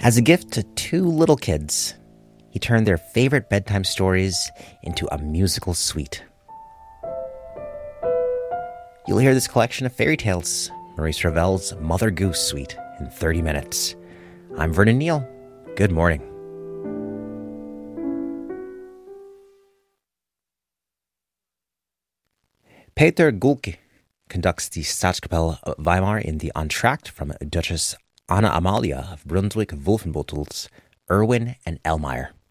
As a gift to two little kids, he turned their favorite bedtime stories into a musical suite. You'll hear this collection of fairy tales, Maurice Ravel's Mother Goose Suite, in 30 minutes. I'm Vernon Neal. Good morning. Peter Gulke conducts the Staatskapelle Weimar in the entr'acte from Duchess Anna Amalia of Brunswick-Wolfenbüttel's Erwin and Elmire.